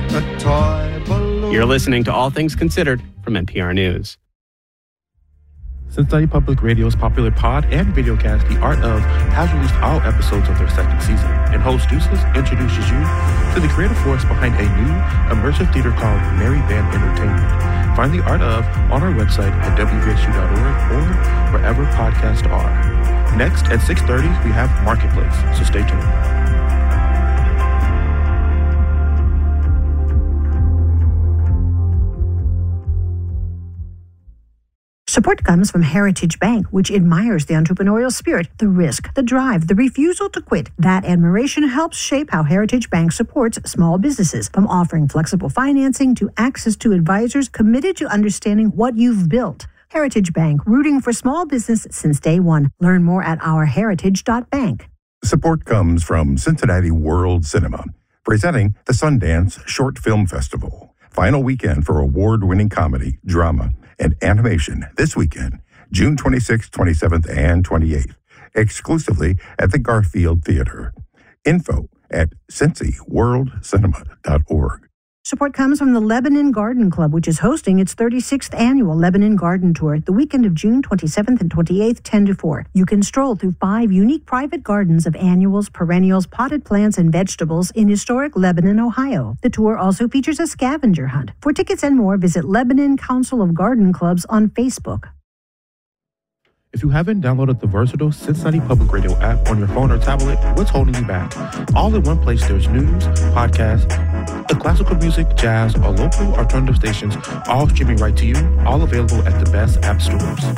a toy balloon. You're listening to All Things Considered from NPR News. Cincinnati Public Radio's popular pod and videocast, The Art Of, has released all episodes of their second season, and host Deuces introduces you to the creative force behind a new immersive theater called Merry Band Entertainment. Find The Art Of on our website at wvsu.org or wherever podcasts are. Next, at 6:30, we have Marketplace, so stay tuned. Support comes from Heritage Bank, which admires the entrepreneurial spirit, the risk, the drive, the refusal to quit. That admiration helps shape how Heritage Bank supports small businesses, from offering flexible financing to access to advisors committed to understanding what you've built. Heritage Bank, rooting for small business since day one. Learn more at ourheritage.bank. Support comes from Cincinnati World Cinema, presenting the Sundance Short Film Festival. Final weekend for award-winning comedy, drama, and animation this weekend, June 26th, 27th, and 28th, exclusively at the Garfield Theater. Info at cincyworldcinema.org. Support comes from the Lebanon Garden Club, which is hosting its 36th annual Lebanon Garden Tour the weekend of June 27th and 28th, 10 to 4. You can stroll through 5 unique private gardens of annuals, perennials, potted plants, and vegetables in historic Lebanon, Ohio. The tour also features a scavenger hunt. For tickets and more, visit Lebanon Council of Garden Clubs on Facebook. If you haven't downloaded the versatile Cincinnati Public Radio app on your phone or tablet, what's holding you back? All in one place, there's news, podcasts, classical music, jazz, or local alternative stations, all streaming right to you, all available at the best app stores.